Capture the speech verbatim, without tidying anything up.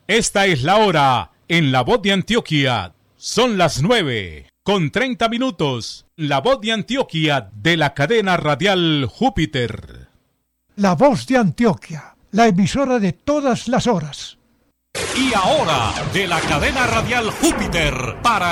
Esta es la hora en La Voz de Antioquia. Son las nueve con treinta minutos. La Voz de Antioquia de la cadena radial Júpiter. La Voz de Antioquia, la emisora de todas las horas. Y ahora, de la cadena radial Júpiter, para